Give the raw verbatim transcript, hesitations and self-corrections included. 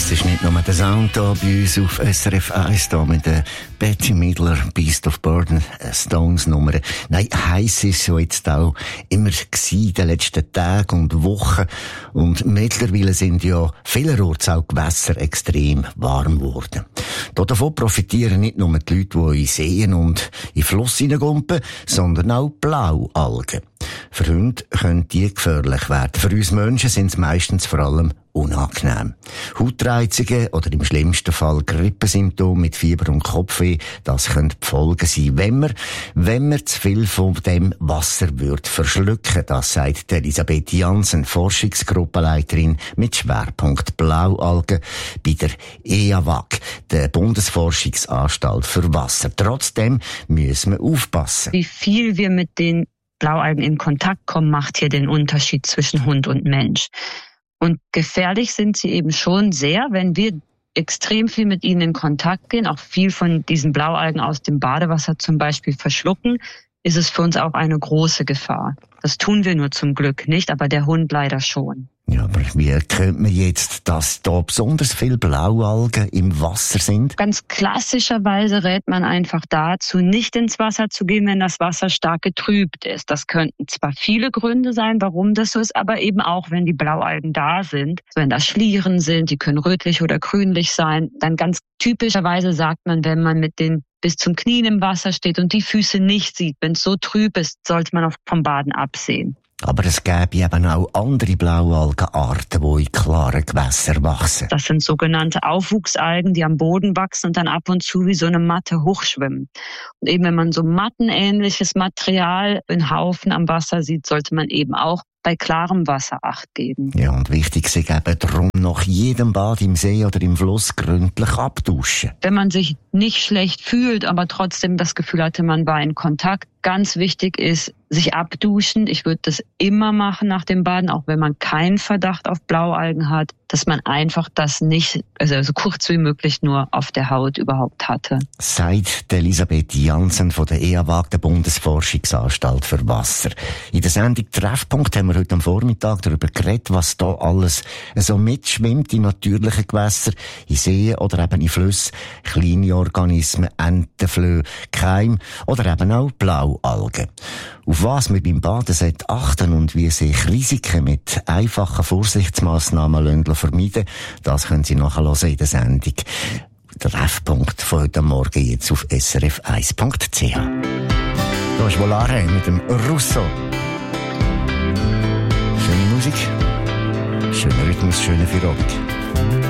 es ist nicht nur der Sound hier bei uns auf S R F eins, hier mit der Bette Midler, Beast of Burden, Stones Nummer. Nein, heiß ist es ja jetzt auch immer gewesen, in den letzten Tagen und Wochen. Und mittlerweile sind ja vielerorts auch Gewässer extrem warm geworden. Davon profitieren nicht nur die Leute, die in Seen und in Flüsse hineingumpen, sondern auch Blaualgen. Für Hunde können die gefährlich werden. Für uns Menschen sind es meistens vor allem unangenehm. Hautreizungen oder im schlimmsten Fall Grippesymptome mit Fieber und Kopfweh, das können die Folgen sein, wenn man, wenn man zu viel von dem Wasser würde verschlucken. Das sagt Elisabeth Jansen, Forschungsgruppenleiterin mit Schwerpunkt Blaualgen bei der E A W A G, der Bundesforschungsanstalt für Wasser. Trotzdem müssen wir aufpassen. Wie viel wir mit den Blaualgen in Kontakt kommen, macht hier den Unterschied zwischen Hund und Mensch. Und gefährlich sind sie eben schon sehr, wenn wir extrem viel mit ihnen in Kontakt gehen, auch viel von diesen Blaualgen aus dem Badewasser zum Beispiel verschlucken, ist es für uns auch eine große Gefahr. Das tun wir nur zum Glück nicht, aber der Hund leider schon. Ja, aber wie erkennt man jetzt, dass da besonders viele Blaualgen im Wasser sind? Ganz klassischerweise rät man einfach dazu, nicht ins Wasser zu gehen, wenn das Wasser stark getrübt ist. Das könnten zwar viele Gründe sein, warum das so ist, aber eben auch, wenn die Blaualgen da sind. Wenn da Schlieren sind, die können rötlich oder grünlich sein. Dann ganz typischerweise sagt man, wenn man mit den bis zum Knien im Wasser steht und die Füße nicht sieht, wenn es so trüb ist, sollte man auch vom Baden absehen. Aber es gäbe eben auch andere Blaualgenarten, die in klaren Gewässern wachsen. Das sind sogenannte Aufwuchsalgen, die am Boden wachsen und dann ab und zu wie so eine Matte hochschwimmen. Und eben wenn man so mattenähnliches Material in Haufen am Wasser sieht, sollte man eben auch bei klarem Wasser Acht geben. Ja, und wichtig ist eben darum, nach jedem Bad im See oder im Fluss gründlich abduschen. Wenn man sich nicht schlecht fühlt, aber trotzdem das Gefühl hatte, man war in Kontakt, ganz wichtig ist, sich abduschen. Ich würde das immer machen nach dem Baden, auch wenn man keinen Verdacht auf Blaualgen hat, dass man einfach das nicht, also so kurz wie möglich nur auf der Haut überhaupt hatte. Sagt Elisabeth Jansen von der E A W A G, der Bundesforschungsanstalt für Wasser. In der Sendung Treffpunkt haben wir heute am Vormittag darüber geredet, was da alles so mitschwimmt in natürlichen Gewässern, in Seen oder eben in Flüssen, kleine Organismen, Entenflöhe, Keim oder eben auch Blaualgen. Auf was wir beim Baden achten und wie sich Risiken mit einfachen Vorsichtsmaßnahmen vermeiden lassen, das können Sie nachhören in der Sendung. Der Treffpunkt von heute Morgen jetzt auf S R F eins Punkt C H. Da ist Volare mit dem Russo. Schöne Musik, schöner Rhythmus, schöne Feierabend.